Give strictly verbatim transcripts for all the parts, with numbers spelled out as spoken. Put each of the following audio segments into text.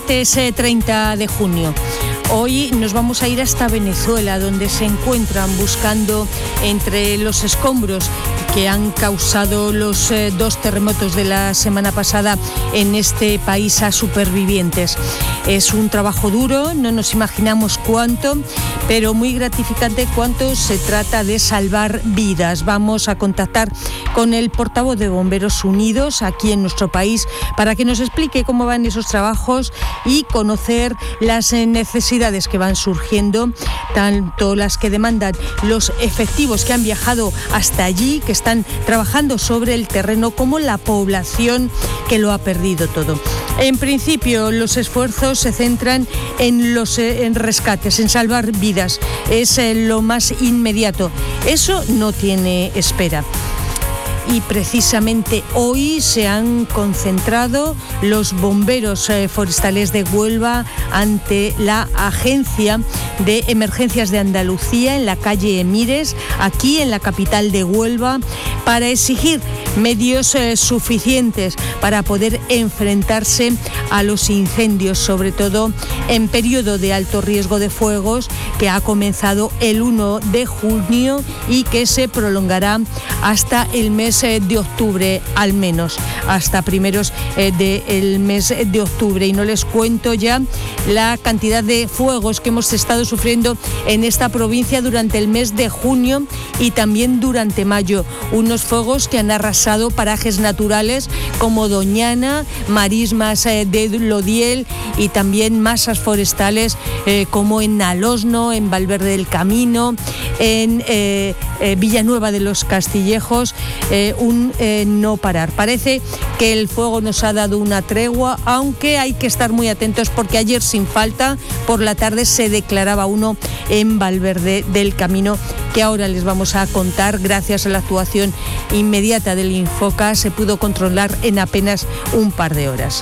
Martes eh, treinta de junio. Hoy nos vamos a ir hasta Venezuela, donde se encuentran buscando entre los escombros que han causado los eh, dos terremotos de la semana pasada en este país a supervivientes. Es un trabajo duro, no nos imaginamos cuánto, pero muy gratificante cuánto se trata de salvar vidas. Vamos a contactar con el portavoz de Bomberos Unidos aquí en nuestro país para que nos explique cómo van esos trabajos y conocer las necesidades que van surgiendo, tanto las que demandan los efectivos que han viajado hasta allí, que están trabajando sobre el terreno, como la población que lo ha perdido todo. En principio, los esfuerzos se centran en los en rescates, en salvar vidas. Es eh, lo más inmediato. Eso no tiene espera. Y precisamente hoy se han concentrado los bomberos eh, forestales de Huelva ante la Agencia de Emergencias de Andalucía en la calle Emires, aquí en la capital de Huelva, para exigir medios eh, suficientes para poder enfrentarse a los incendios, sobre todo en periodo de alto riesgo de fuegos, que ha comenzado el primero de junio y que se prolongará hasta el mes de octubre, al menos hasta primeros eh, del mes de octubre. Y no les cuento ya la cantidad de fuegos que hemos estado sufriendo en esta provincia durante el mes de junio y también durante mayo. Unos fuegos que han arrasado parajes naturales como Doñana, marismas eh, de Lodiel y también masas forestales eh, como en Alosno, en Valverde del Camino, en eh, eh, Villanueva de los Castillejos. Eh, un eh, no parar. Parece que el fuego nos ha dado una tregua, aunque hay que estar muy atentos porque ayer sin falta por la tarde se declaraba uno en Valverde del Camino, que ahora les vamos a contar. Gracias a la actuación inmediata del Infoca se pudo controlar en apenas un par de horas.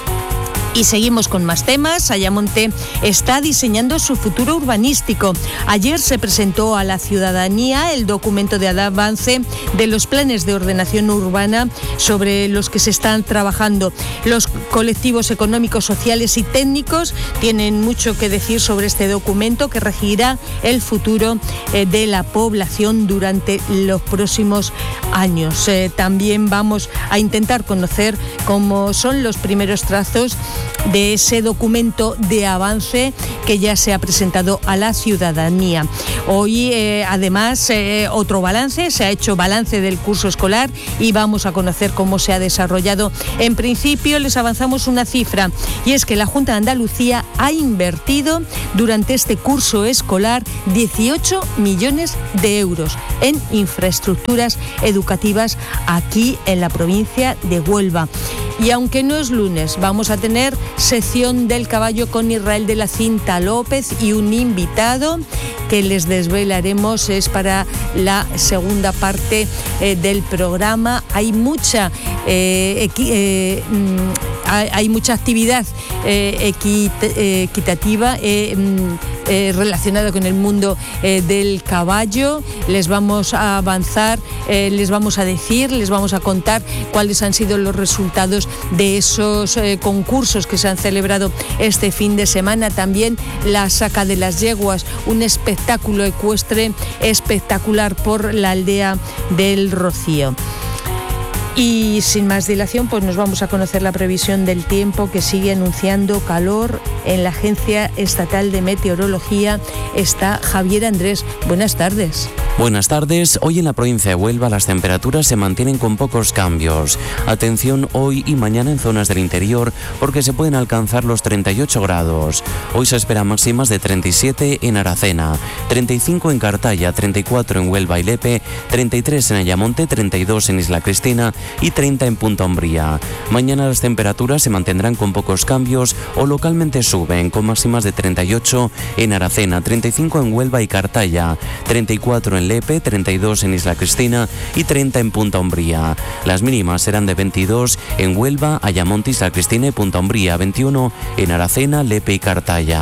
Y seguimos con más temas. Ayamonte está diseñando su futuro urbanístico. Ayer se presentó a la ciudadanía el documento de avance de los planes de ordenación urbana sobre los que se están trabajando. Los colectivos económicos, sociales y técnicos tienen mucho que decir sobre este documento que regirá el futuro eh, de la población durante los próximos años. Eh, también vamos a intentar conocer cómo son los primeros trazos de ese documento de avance que ya se ha presentado a la ciudadanía. Hoy, eh, además, eh, otro balance, se ha hecho balance del curso escolar y vamos a conocer cómo se ha desarrollado. En principio, les avanzamos una cifra, y es que la Junta de Andalucía ha invertido durante este curso escolar dieciocho millones de euros en infraestructuras educativas aquí en la provincia de Huelva. Y aunque no es lunes, vamos a tener sección del caballo con Israel de la Cinta López y un invitado que les desvelaremos, es para la segunda parte eh, del programa. Hay mucha eh, equi, eh, hay, hay mucha actividad eh, equit, eh, equitativa eh, eh, relacionada con el mundo eh, del caballo. Les vamos a avanzar, eh, les vamos a decir, les vamos a contar cuáles han sido los resultados de esos eh, concursos que se han celebrado este fin de semana. También la saca de las yeguas, un espectáculo ecuestre espectacular por la aldea del Rocío. Y sin más dilación, pues nos vamos a conocer la previsión del tiempo, que sigue anunciando calor. En la Agencia Estatal de Meteorología está Javier Andrés. Buenas tardes. Buenas tardes. Hoy en la provincia de Huelva las temperaturas se mantienen con pocos cambios. Atención hoy y mañana en zonas del interior, porque se pueden alcanzar los treinta y ocho grados. Hoy se esperan máximas de treinta y siete en Aracena, treinta y cinco en Cartaya, treinta y cuatro en Huelva y Lepe, treinta y tres en Ayamonte, treinta y dos en Isla Cristina y treinta en Punta Umbría. Mañana las temperaturas se mantendrán con pocos cambios o localmente suben, con máximas de treinta y ocho en Aracena, treinta y cinco en Huelva y Cartaya, treinta y cuatro en Lepe, treinta y dos en Isla Cristina y treinta en Punta Umbría. Las mínimas serán de veintidós en Huelva, Ayamonte, Isla Cristina y Punta Umbría, veintiuno en Aracena, Lepe y Cartaya.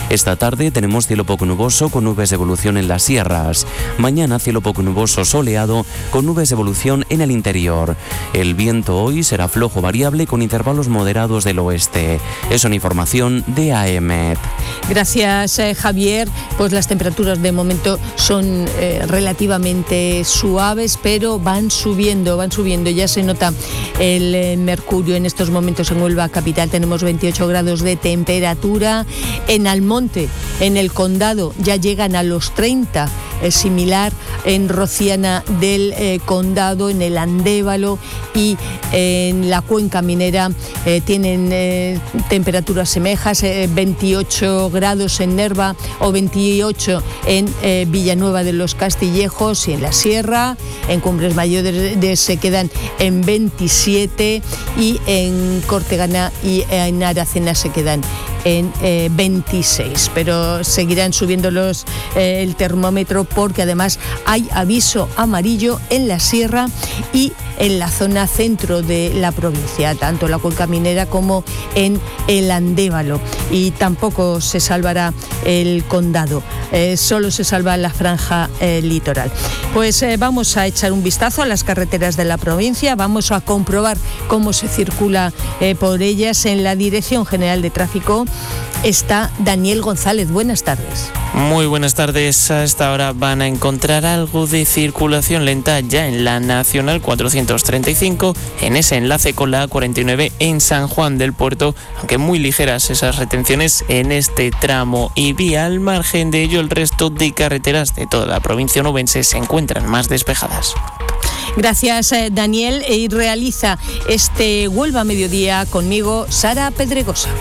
Esta tarde tenemos cielo poco nuboso con nubes de evolución en las sierras. Mañana cielo poco nuboso soleado con nubes de evolución en el interior. El viento hoy será flojo variable con intervalos moderados del oeste. Es una información de A E M E T. Gracias, eh, Javier. Pues las temperaturas de momento son eh, relativamente suaves, pero van subiendo, van subiendo. Ya se nota el eh, mercurio en estos momentos en Huelva capital. Tenemos veintiocho grados de temperatura. En Almonte, en el condado, ya llegan a los treinta. Es similar en Rociana del eh, Condado, en el Andévalo y eh, en la Cuenca Minera eh, tienen eh, temperaturas semejas, eh, veintiocho grados en Nerva o veintiocho en eh, Villanueva de los Castillejos, y en la Sierra, en Cumbres Mayores de, se quedan en veintisiete, y en Cortegana y en Aracena se quedan en eh, veintiséis, pero seguirán subiendo los, eh, el termómetro, porque además hay aviso amarillo en la Sierra y en la zona centro de la provincia, tanto en la Cuenca Minera como en el Andévalo, y tampoco se salvará el condado, eh, solo se salva la franja eh, litoral. Pues eh, vamos a echar un vistazo a las carreteras de la provincia, vamos a comprobar cómo se circula eh, por ellas. En la Dirección General de Tráfico está Daniel González. Buenas tardes. Muy buenas tardes. A esta hora van a encontrar algo de circulación lenta ya en la Nacional cuatrocientos treinta y cinco, en ese enlace con la A cuarenta y nueve en San Juan del Puerto, aunque muy ligeras esas retenciones en este tramo, y vía al margen de ello el resto de carreteras de toda la provincia onubense se encuentran más despejadas. Gracias, Daniel. Y realiza este Huelva Mediodía conmigo Sara Pedregosa.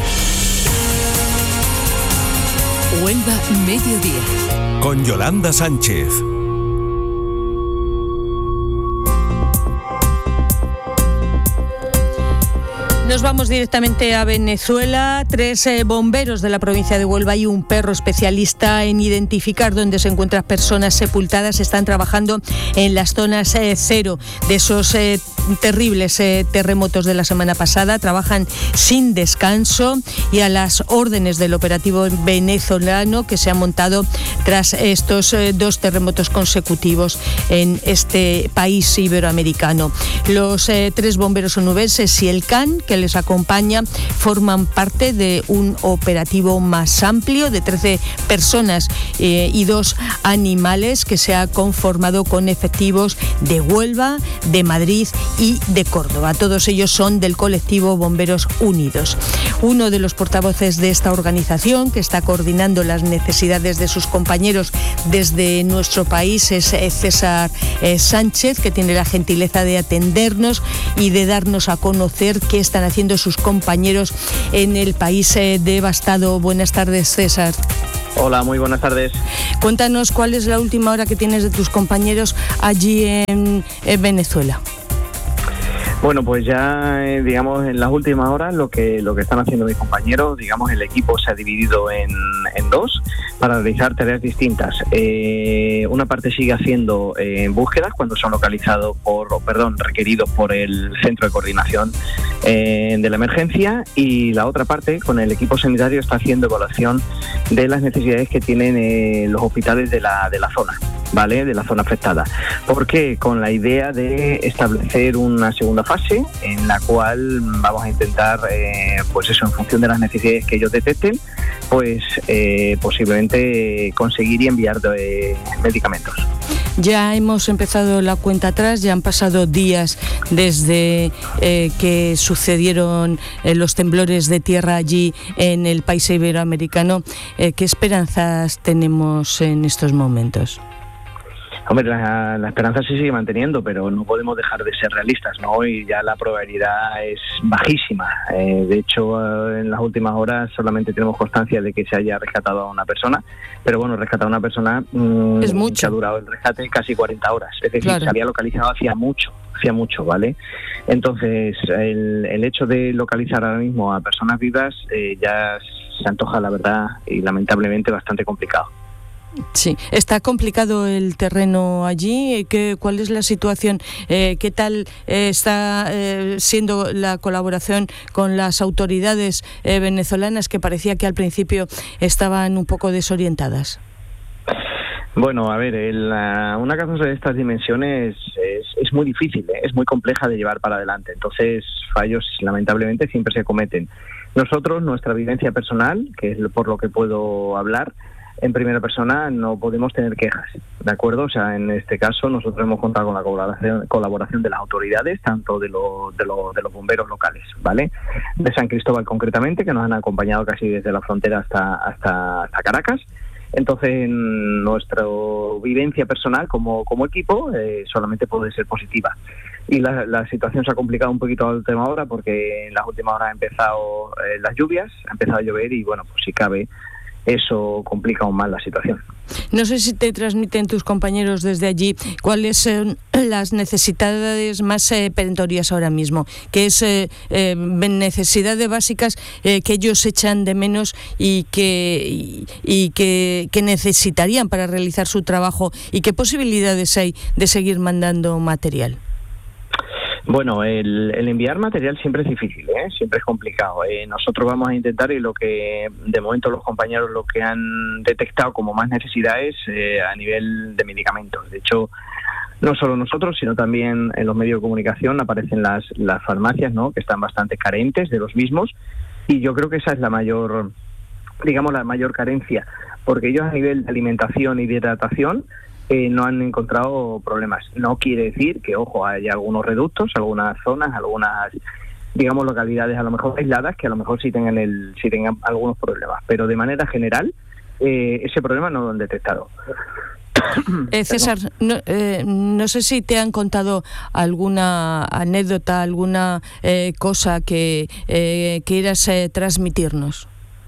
Huelva Mediodía con Yolanda Sánchez. Nos vamos directamente a Venezuela. Tres eh, bomberos de la provincia de Huelva y un perro especialista en identificar dónde se encuentran personas sepultadas están trabajando en las zonas eh, cero de esos eh, terribles eh, terremotos de la semana pasada. Trabajan sin descanso y a las órdenes del operativo venezolano que se ha montado tras estos eh, dos terremotos consecutivos en este país iberoamericano. Los eh, tres bomberos onubenses y el C A N que les acompaña forman parte de un operativo más amplio de trece personas eh, y dos animales que se ha conformado con efectivos de Huelva, de Madrid y de Córdoba. Todos ellos son del colectivo Bomberos Unidos. Uno de los portavoces de esta organización, que está coordinando las necesidades de sus compañeros desde nuestro país, es César eh, Sánchez, que tiene la gentileza de atendernos y de darnos a conocer qué están haciendo sus compañeros en el país eh, devastado. Buenas tardes, César. Hola, muy buenas tardes. Cuéntanos cuál es la última hora que tienes de tus compañeros allí en, en Venezuela. Bueno, pues ya, eh, digamos, en las últimas horas lo que lo que están haciendo mis compañeros, digamos, el equipo se ha dividido en, en dos para realizar tareas distintas. Eh, una parte sigue haciendo eh, búsquedas cuando son localizados por, o, perdón, requeridos por el Centro de Coordinación eh, de la Emergencia, y la otra parte, con el equipo sanitario, está haciendo evaluación de las necesidades que tienen eh, los hospitales de la de la zona. ¿Vale? De la zona afectada. Porque con la idea de establecer una segunda fase en la cual vamos a intentar, eh, pues eso, en función de las necesidades que ellos detecten, pues eh, posiblemente conseguir y enviar de, medicamentos. Ya hemos empezado la cuenta atrás, ya han pasado días desde eh, que sucedieron eh, los temblores de tierra allí en el país iberoamericano. Eh, ¿Qué esperanzas tenemos en estos momentos? Hombre, la, la esperanza se sigue manteniendo, pero no podemos dejar de ser realistas, ¿no? Y ya la probabilidad es bajísima. Eh, de hecho, eh, en las últimas horas solamente tenemos constancia de que se haya rescatado a una persona, pero bueno, rescatar a una persona mmm, es mucho. Que ha durado el rescate casi cuarenta horas. Es decir, claro. Se había localizado hacía mucho, hacía mucho, ¿vale? Entonces, el, el hecho de localizar ahora mismo a personas vivas eh, ya se antoja, la verdad, y lamentablemente bastante complicado. Sí, está complicado el terreno allí. ¿Qué, ¿Cuál es la situación? Eh, ¿Qué tal eh, está eh, siendo la colaboración con las autoridades eh, venezolanas, que parecía que al principio estaban un poco desorientadas? Bueno, a ver, el, uh, una catástrofe de estas dimensiones es, es muy difícil, ¿eh? Es muy compleja de llevar para adelante. Entonces, fallos lamentablemente siempre se cometen. Nosotros, nuestra vivencia personal, que es por lo que puedo hablar, en primera persona no podemos tener quejas, ¿de acuerdo? O sea, en este caso nosotros hemos contado con la colaboración, colaboración de las autoridades, tanto de, lo, de, lo, de los bomberos locales, ¿vale? De San Cristóbal concretamente, que nos han acompañado casi desde la frontera hasta, hasta, hasta Caracas. Entonces, en nuestra vivencia personal como, como equipo eh, solamente puede ser positiva. Y la, la situación se ha complicado un poquito a última hora, porque en las últimas horas han empezado eh, las lluvias, ha empezado a llover y, bueno, pues si cabe, eso complica aún más la situación. No sé si te transmiten tus compañeros desde allí cuáles son las necesidades más eh, perentorias ahora mismo, que es eh, eh, necesidades básicas eh, que ellos echan de menos y que y, y que, que necesitarían para realizar su trabajo, y qué posibilidades hay de seguir mandando material. Bueno, el, el enviar material siempre es difícil, ¿eh? Siempre es complicado. Eh, nosotros vamos a intentar, y lo que de momento los compañeros lo que han detectado como más necesidad es eh, a nivel de medicamentos. De hecho, no solo nosotros, sino también en los medios de comunicación aparecen las, las farmacias, ¿no?, que están bastante carentes de los mismos, y yo creo que esa es la mayor, digamos, la mayor carencia, porque ellos a nivel de alimentación y de hidratación Eh, no han encontrado problemas. No quiere decir que, ojo, haya algunos reductos, algunas zonas, algunas, digamos, localidades a lo mejor aisladas que a lo mejor sí tengan el, sí tengan algunos problemas, pero de manera general eh, ese problema no lo han detectado. Eh, César, no, eh, no sé si te han contado alguna anécdota, alguna eh, cosa que eh, quieras eh, transmitirnos.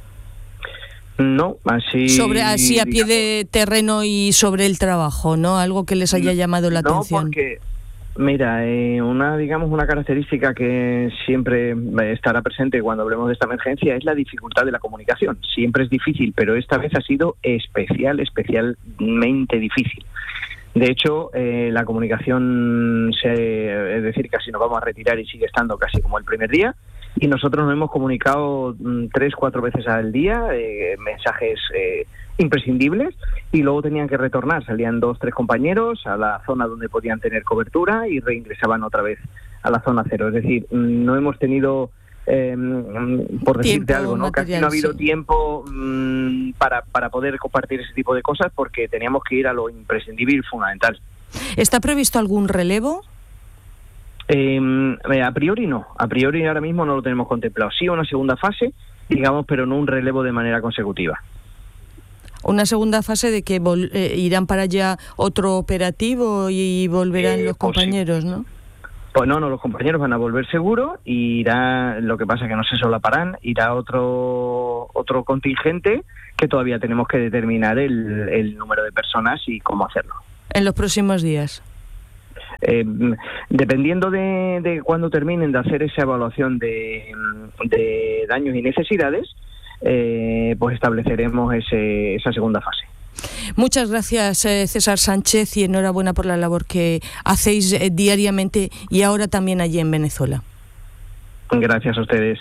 No, así... Sobre, así a pie de terreno y sobre el trabajo, ¿no? Algo que les haya llamado la no, atención. No, porque, mira, eh, una, digamos, una característica que siempre estará presente cuando hablemos de esta emergencia es la dificultad de la comunicación. Siempre es difícil, pero esta vez ha sido especial, especialmente difícil. De hecho, eh, la comunicación, se, es decir, casi nos vamos a retirar y sigue estando casi como el primer día. Y nosotros nos hemos comunicado mmm, tres, cuatro veces al día, eh, mensajes eh, imprescindibles, y luego tenían que retornar. Salían dos, tres compañeros a la zona donde podían tener cobertura y reingresaban otra vez a la zona cero. Es decir, mmm, no hemos tenido, eh, por decirte algo, ¿no? Material, casi no ha habido sí. tiempo mmm, para, para poder compartir ese tipo de cosas, porque teníamos que ir a lo imprescindible y fundamental. ¿Está previsto algún relevo? Eh, a priori no, a priori ahora mismo no lo tenemos contemplado. Sí, una segunda fase, digamos, pero no un relevo de manera consecutiva. Una segunda fase de que vol- eh, irán para allá otro operativo y volverán eh, los compañeros, pues sí. ¿no? Pues no, no, los compañeros van a volver seguro, y irá, lo que pasa es que no se solaparán, irá otro otro contingente que todavía tenemos que determinar el, el número de personas y cómo hacerlo. En los próximos días. Eh, dependiendo de, de cuándo terminen de hacer esa evaluación de, de daños y necesidades, eh, pues estableceremos ese, esa segunda fase. Muchas gracias, eh, César Sánchez, y enhorabuena por la labor que hacéis eh, diariamente y ahora también allí en Venezuela. Gracias a ustedes.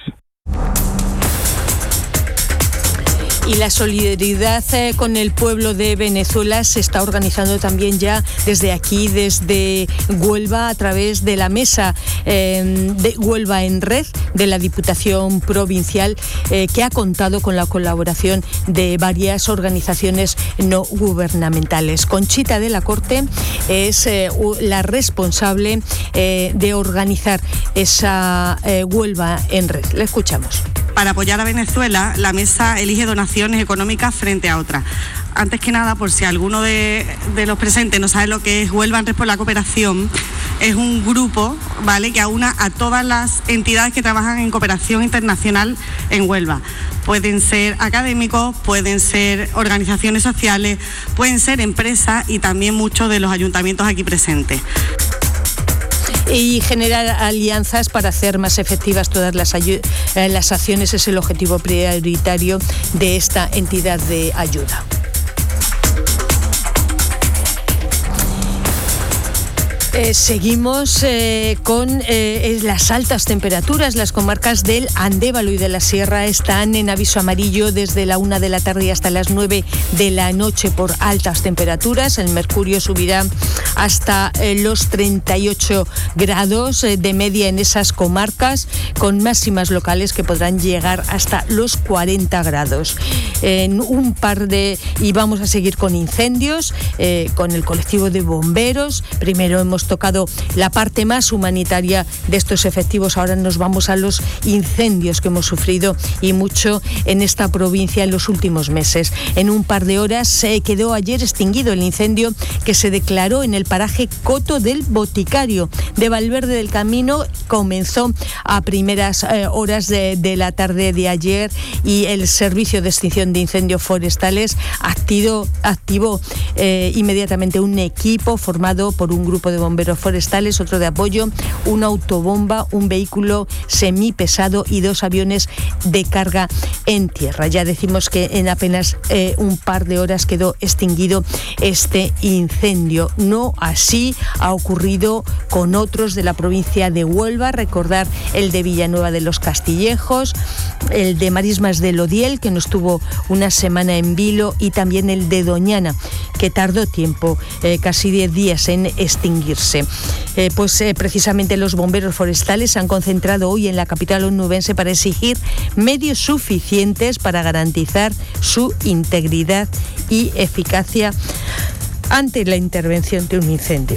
Y la solidaridad eh, con el pueblo de Venezuela se está organizando también ya desde aquí, desde Huelva, a través de la mesa eh, de Huelva en Red de la Diputación Provincial, eh, que ha contado con la colaboración de varias organizaciones no gubernamentales. Conchita de la Corte es eh, la responsable eh, de organizar esa eh, Huelva en Red. Le escuchamos. Para apoyar a Venezuela, la mesa elige donaciones económicas frente a otras. Antes que nada, por si alguno de, de los presentes no sabe lo que es Huelva en Red por la Cooperación, es un grupo, ¿vale?, que aúna a todas las entidades que trabajan en cooperación internacional en Huelva. Pueden ser académicos, pueden ser organizaciones sociales, pueden ser empresas y también muchos de los ayuntamientos aquí presentes. Y generar alianzas para hacer más efectivas todas las, ayu- las acciones es el objetivo prioritario de esta entidad de ayuda. Eh, seguimos eh, con eh, las altas temperaturas. Las comarcas del Andévalo y de la Sierra están en aviso amarillo desde la una de la tarde hasta las nueve de la noche por altas temperaturas. El mercurio subirá hasta eh, los treinta y ocho grados eh, de media en esas comarcas, con máximas locales que podrán llegar hasta los cuarenta grados. En un par de... y vamos a seguir con incendios, eh, con el colectivo de bomberos. Primero hemos tocado la parte más humanitaria de estos efectivos, ahora nos vamos a los incendios que hemos sufrido y mucho en esta provincia en los últimos meses. En un par de horas se quedó ayer extinguido el incendio que se declaró en el paraje Coto del Boticario de Valverde del Camino. Comenzó a primeras eh, horas de, de la tarde de ayer y el Servicio de Extinción de Incendios Forestales activó, activó eh, inmediatamente un equipo formado por un grupo de bomberos forestales, otro de apoyo, una autobomba, un vehículo semipesado y dos aviones de carga en tierra. Ya decimos que en apenas eh, un par de horas quedó extinguido este incendio. No así ha ocurrido con otros de la provincia de Huelva. Recordar el de Villanueva de los Castillejos, el de Marismas del Odiel, que nos tuvo una semana en vilo, y también el de Doñana, que tardó tiempo, eh, casi diez días en extinguirse. Eh, pues eh, precisamente los bomberos forestales se han concentrado hoy en la capital onubense para exigir medios suficientes para garantizar su integridad y eficacia ante la intervención de un incendio.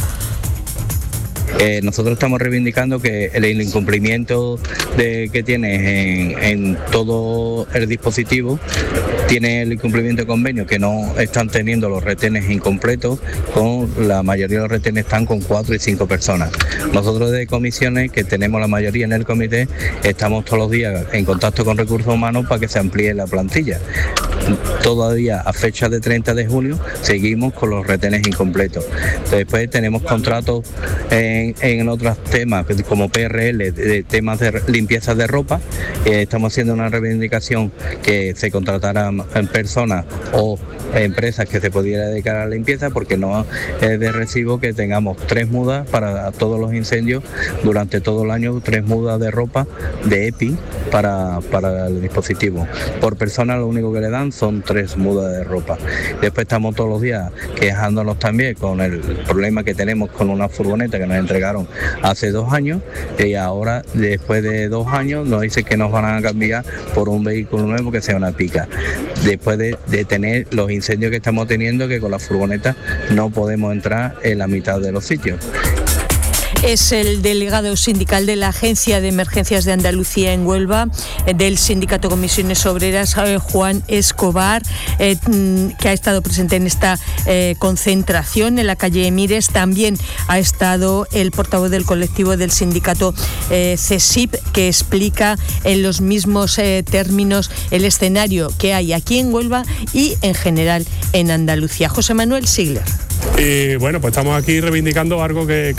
Eh, nosotros estamos reivindicando que el, el incumplimiento de, que tiene en, en todo el dispositivo, tiene el incumplimiento de convenio, que no están teniendo los retenes incompletos, con la mayoría de los retenes están con cuatro y cinco personas. Nosotros de comisiones, que tenemos la mayoría en el comité, estamos todos los días en contacto con recursos humanos para que se amplíe la plantilla. Todavía a fecha de treinta de julio seguimos con los retenes incompletos. Después tenemos contratos en, en otros temas como P R L, de temas de limpieza de ropa. Eh, estamos haciendo una reivindicación que se contrataran personas o empresas que se pudieran dedicar a la limpieza, porque no es de recibo que tengamos tres mudas para todos los incendios durante todo el año, tres mudas de ropa de E P I para, para el dispositivo. Por persona lo único que le dan son tres mudas de ropa. Después estamos todos los días quejándonos también con el problema que tenemos con una furgoneta que nos entregaron hace dos años, y ahora después de dos años nos dicen que nos van a cambiar por un vehículo nuevo que sea una pica. Después de, de tener los incendios que estamos teniendo, que con la furgoneta no podemos entrar en la mitad de los sitios. Es el delegado sindical de la Agencia de Emergencias de Andalucía en Huelva, del Sindicato Comisiones Obreras, Juan Escobar, eh, que ha estado presente en esta eh, concentración en la calle Emires. También ha estado el portavoz del colectivo del sindicato eh, CESIP, que explica en los mismos eh, términos el escenario que hay aquí en Huelva y en general en Andalucía. José Manuel Sigler. Y bueno, pues estamos aquí reivindicando algo que